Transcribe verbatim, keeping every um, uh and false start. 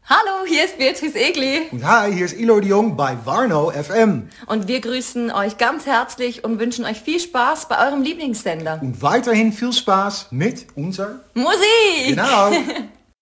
Hallo, hier ist Beatrice Egli. Und hi, hier ist Ilo de Jong bei Warno F M. Und wir grüßen euch ganz herzlich und wünschen euch viel Spaß bei eurem Lieblingssender. Und weiterhin viel Spaß mit unserer Musik! Genau.